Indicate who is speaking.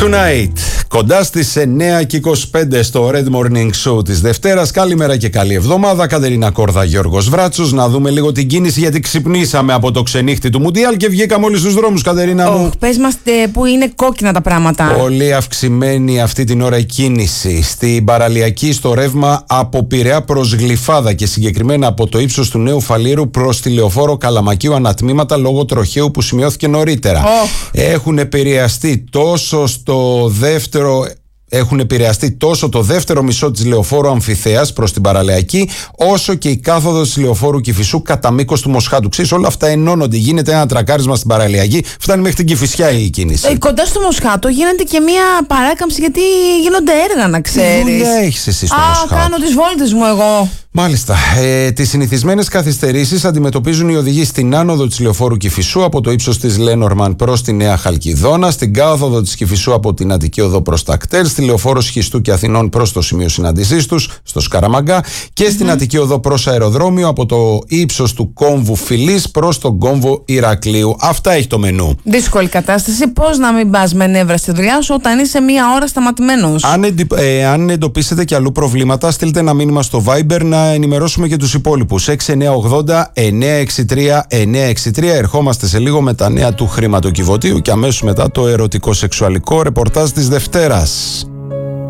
Speaker 1: Tonight, κοντά στις 9:25 στο Red Morning Show της Δευτέρας. Καλημέρα και καλή εβδομάδα. Κατερίνα Κόρδα, Γιώργος Βράτσος. Να δούμε λίγο την κίνηση, γιατί ξυπνήσαμε από το ξενύχτη του Μουντιάλ και βγήκαμε όλοι στους δρόμους, Κατερίνα μου.
Speaker 2: Πες μας που είναι κόκκινα τα πράγματα.
Speaker 1: Πολύ αυξημένη αυτή την ώρα η κίνηση στην παραλιακή, στο ρεύμα από Πειραιά προς Γλυφάδα και συγκεκριμένα από το ύψος του Νέου Φαλήρου προς τη Λεωφόρο Καλαμακίου ανατμήματα λόγω τροχαίου που σημειώθηκε νωρίτερα. Έχουν επηρεαστεί τόσο το δεύτερο μισό της Λεωφόρου Αμφιθέας προς την Παραλιακή, όσο και η κάθοδος της Λεωφόρου Κηφισού κατά μήκος του Μοσχάτου. Ξέρεις, όλα αυτά ενώνονται. Γίνεται ένα τρακάρισμα στην Παραλιακή, φτάνει μέχρι την Κηφισιά η κίνηση.
Speaker 2: Κοντά στο Μοσχάτο γίνεται και μια παράκαμψη, γιατί γίνονται έργα, να ξέρεις.
Speaker 1: Τι δουλειά έχεις εσύ στο Μοσχάτο?
Speaker 2: Κάνω τις βόλτες μου εγώ.
Speaker 1: Μάλιστα. Τις συνηθισμένες καθυστερήσεις αντιμετωπίζουν οι οδηγοί στην άνοδο της Λεωφόρου Κηφισού από το ύψος της Λένормαν προς τη Νέα Χαλκιδόνα, στην κάθοδο της Κηφισού από την Αττική Οδό προς τα Κτέρ, στη Λεωφόρο Σχιστού και Αθηνών προς το σημείο συνάντησής τους, στο Σκαραμαγκά, και στην Αττική Οδό προς αεροδρόμιο από το ύψος του κόμβου Φιλής προς τον κόμβο Ηρακλείου. Αυτά έχει το μενού.
Speaker 2: Δύσκολη κατάσταση. Πώς να μην πας με νεύρα στη δουλειά σου όταν είσαι μία ώρα σταματημένος?
Speaker 1: Αν εντοπίσετε και αλλού προβλήματα, στείλτε ένα μήνυμα στο Viber να ενημερώσουμε και τους υπόλοιπους. 6980 963 963. Ερχόμαστε σε λίγο με τα νέα του χρηματοκιβωτίου και αμέσως μετά το ερωτικό σεξουαλικό ρεπορτάζ της Δευτέρας.